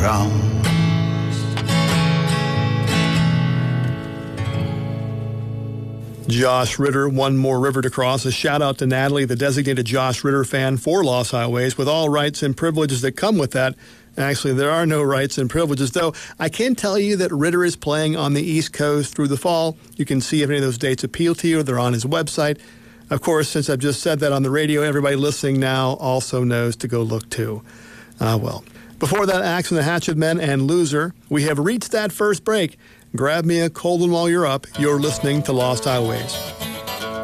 drums. Josh Ritter, One More River to Cross. A shout out to Natalie, the designated Josh Ritter fan for Lost Highways, with all rights and privileges that come with that. Actually, there are no rights and privileges, though I can tell you that Ritter is playing on the East Coast through the fall. You can see if any of those dates appeal to you. They're on his website. Of course, since I've just said that on the radio, everybody listening now also knows to go look too. Well, before that, Axe and the Hatchet Men and Loser, we have reached that first break. Grab me a cold one while you're up. You're listening to Lost Highways.